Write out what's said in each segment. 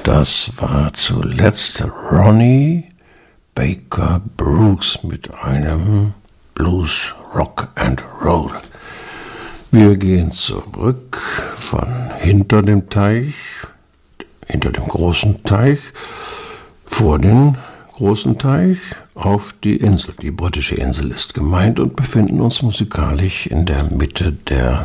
Das war zuletzt Ronnie Baker Brooks mit einem Blues, Rock and Roll. Wir gehen zurück von hinter dem Teich, hinter dem großen Teich, vor den großen Teich auf die Insel. Die britische Insel ist gemeint und befinden uns musikalisch in der Mitte der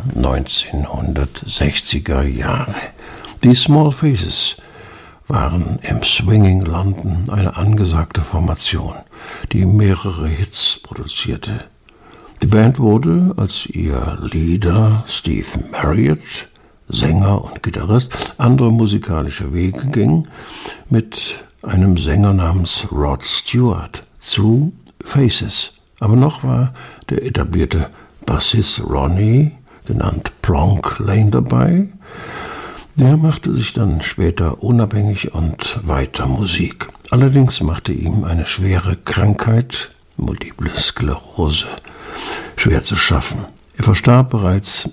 1960er Jahre. Die Small Faces waren im Swinging London eine angesagte Formation, die mehrere Hits produzierte. Die Band wurde, als ihr Leader Steve Marriott, Sänger und Gitarrist, andere musikalische Wege ging, mit einem Sänger namens Rod Stewart zu Faces. Aber noch war der etablierte Bassist Ronnie, genannt Plonk Lane, dabei. Der machte sich dann später unabhängig und weiter Musik. Allerdings machte ihm eine schwere Krankheit, Multiple Sklerose, schwer zu schaffen. Er verstarb bereits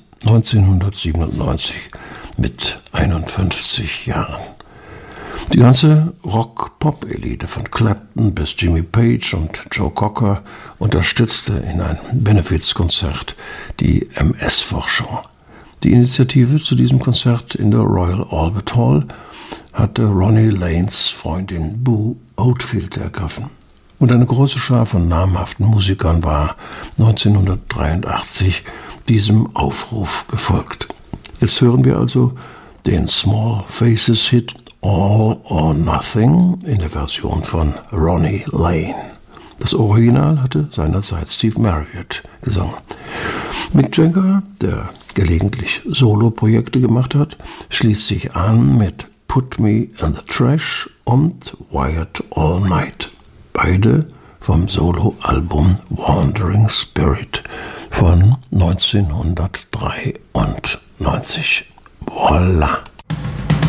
1997 mit 51 Jahren. Die ganze Rock-Pop-Elite von Clapton bis Jimmy Page und Joe Cocker unterstützte in einem Benefizkonzert die MS-Forschung. Die Initiative zu diesem Konzert in der Royal Albert Hall hatte Ronnie Lanes Freundin Boo Oldfield ergriffen. Und eine große Schar von namhaften Musikern war 1983 diesem Aufruf gefolgt. Jetzt hören wir also den Small Faces Hit All or Nothing in der Version von Ronnie Lane. Das Original hatte seinerzeit Steve Marriott gesungen. Mick Jagger, der gelegentlich Solo-Projekte gemacht hat, schließt sich an mit Put Me in the Trash und Wired All Night. Beide vom Solo-Album Wandering Spirit von 1993. Voila!